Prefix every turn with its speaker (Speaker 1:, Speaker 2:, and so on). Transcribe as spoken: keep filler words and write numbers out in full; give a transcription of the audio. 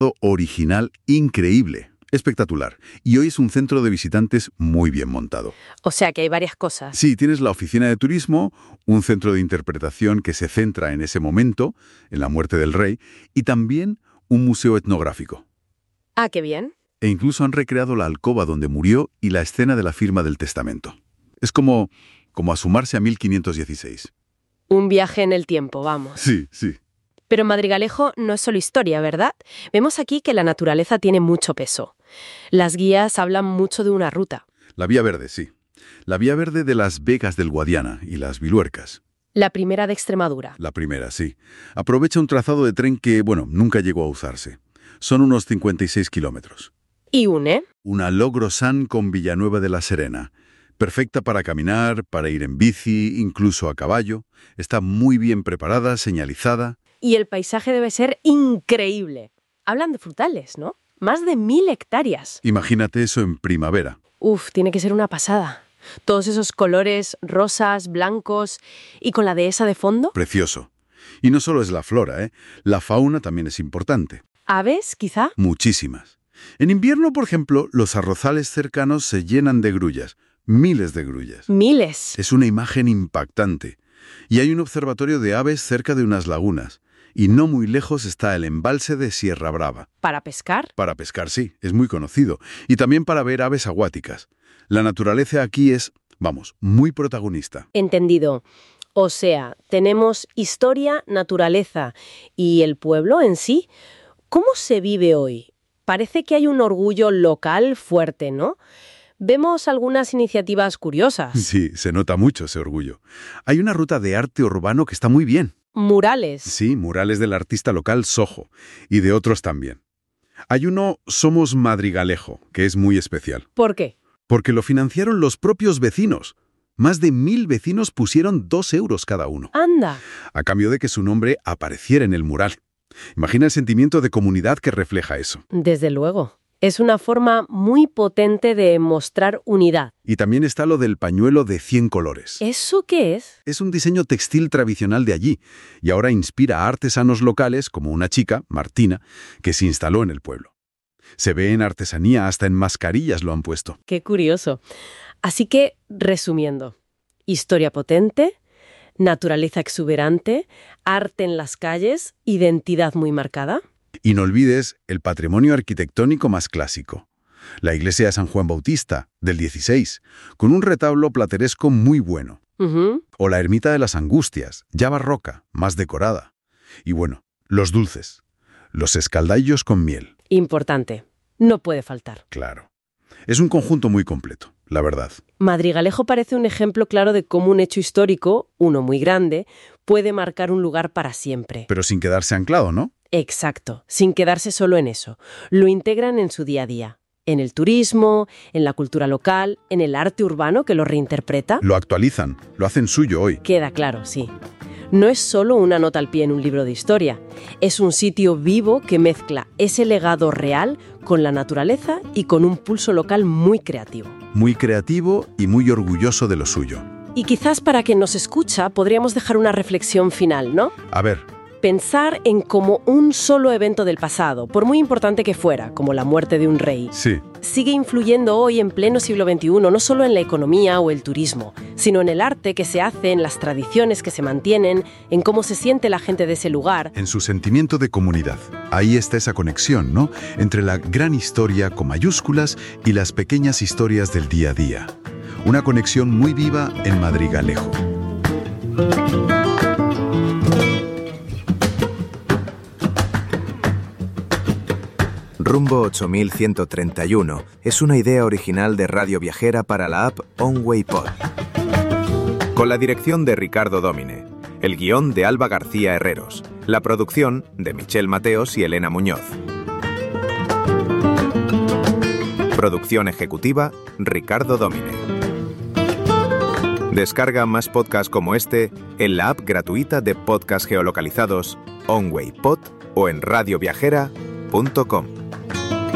Speaker 1: trazado original increíble. Espectacular. Y hoy es un centro de visitantes muy bien montado.
Speaker 2: O sea que hay varias cosas.
Speaker 1: Sí, tienes la oficina de turismo, un centro de interpretación que se centra en ese momento, en la muerte del rey, y también un museo etnográfico.
Speaker 2: Ah, qué bien.
Speaker 1: E incluso han recreado la alcoba donde murió y la escena de la firma del testamento. Es como, como asomarse a mil quinientos dieciséis.
Speaker 2: Un viaje en el tiempo, vamos.
Speaker 1: Sí, sí.
Speaker 2: Pero Madrigalejo no es solo historia, ¿verdad? Vemos aquí que la naturaleza tiene mucho peso. Las guías hablan mucho de una ruta.
Speaker 1: La Vía Verde, sí. La Vía Verde de las Vegas del Guadiana y las Viluercas.
Speaker 2: La primera de Extremadura.
Speaker 1: La primera, sí. Aprovecha un trazado de tren que, bueno, nunca llegó a usarse. Son unos cincuenta y seis kilómetros.
Speaker 2: Y une.
Speaker 1: Una Logrosán con Villanueva de la Serena. Perfecta para caminar, para ir en bici, incluso a caballo. Está muy bien preparada, señalizada.
Speaker 2: Y el paisaje debe ser increíble. Hablan de frutales, ¿no? Más de mil hectáreas.
Speaker 1: Imagínate eso en primavera.
Speaker 2: Uf, tiene que ser una pasada. Todos esos colores rosas, blancos y con la dehesa de fondo.
Speaker 1: Precioso. Y no solo es la flora, ¿eh? La fauna también es importante.
Speaker 2: ¿Aves, quizá?
Speaker 1: Muchísimas. En invierno, por ejemplo, los arrozales cercanos se llenan de grullas. Miles de grullas.
Speaker 2: Miles.
Speaker 1: Es una imagen impactante. Y hay un observatorio de aves cerca de unas lagunas. Y no muy lejos está el embalse de Sierra Brava.
Speaker 2: ¿Para pescar?
Speaker 1: Para pescar, sí, es muy conocido. Y también para ver aves acuáticas. La naturaleza aquí es, vamos, muy protagonista.
Speaker 2: Entendido. O sea, tenemos historia, naturaleza y el pueblo en sí. ¿Cómo se vive hoy? Parece que hay un orgullo local fuerte, ¿no? Vemos algunas iniciativas curiosas.
Speaker 1: Sí, se nota mucho ese orgullo. Hay una ruta de arte urbano que está muy bien.
Speaker 2: Murales.
Speaker 1: Sí, murales del artista local Sojo, y de otros también. Hay uno, Somos Madrigalejo, que es muy especial.
Speaker 2: ¿Por qué?
Speaker 1: Porque lo financiaron los propios vecinos. Más de mil vecinos pusieron dos euros cada uno.
Speaker 2: Anda.
Speaker 1: A cambio de que su nombre apareciera en el mural. Imagina el sentimiento de comunidad que refleja eso.
Speaker 2: Desde luego. Es una forma muy potente de mostrar unidad.
Speaker 1: Y también está lo del pañuelo de cien colores.
Speaker 2: ¿Eso qué es?
Speaker 1: Es un diseño textil tradicional de allí y ahora inspira a artesanos locales como una chica, Martina, que se instaló en el pueblo. Se ve en artesanía, hasta en mascarillas lo han puesto.
Speaker 2: Qué curioso. Así que, resumiendo, historia potente, naturaleza exuberante, arte en las calles, identidad muy marcada.
Speaker 1: Y no olvides el patrimonio arquitectónico más clásico. La iglesia de San Juan Bautista, del dieciséis, con un retablo plateresco muy bueno.
Speaker 2: Uh-huh.
Speaker 1: O la ermita de las Angustias, ya barroca, más decorada. Y bueno, los dulces, los escaldallos con miel.
Speaker 2: Importante, no puede faltar.
Speaker 1: Claro. Es un conjunto muy completo, la verdad.
Speaker 2: Madrigalejo parece un ejemplo claro de cómo un hecho histórico, uno muy grande, puede marcar un lugar para siempre.
Speaker 1: Pero sin quedarse anclado, ¿no?
Speaker 2: Exacto, sin quedarse solo en eso. Lo integran en su día a día. En el turismo, en la cultura local, en el arte urbano que lo reinterpreta.
Speaker 1: Lo actualizan, lo hacen suyo hoy.
Speaker 2: Queda claro, sí. No es solo una nota al pie en un libro de historia. Es un sitio vivo que mezcla ese legado real con la naturaleza y con un pulso local muy creativo.
Speaker 1: Muy creativo y muy orgulloso de lo suyo.
Speaker 2: Y quizás para quien nos escucha podríamos dejar una reflexión final, ¿no?
Speaker 1: A ver.
Speaker 2: Pensar en como un solo evento del pasado, por muy importante que fuera, como la muerte de un rey,
Speaker 1: sí,
Speaker 2: sigue influyendo hoy en pleno siglo veintiuno no solo en la economía o el turismo, sino en el arte que se hace, en las tradiciones que se mantienen, en cómo se siente la gente de ese lugar.
Speaker 1: En su sentimiento de comunidad. Ahí está esa conexión, ¿no? Entre la gran historia con mayúsculas y las pequeñas historias del día a día. Una conexión muy viva en Madrigalejo.
Speaker 3: Rumbo ocho mil ciento treinta y uno es una idea original de Radio Viajera para la app OnWay Pod. Con la dirección de Ricardo Dómine, el guión de Alba García Herreros, la producción de Michelle Mateos y Elena Muñoz. Producción ejecutiva, Ricardo Dómine. Descarga más podcasts como este en la app gratuita de podcast geolocalizados OnWay Pod o en radioviajera punto com.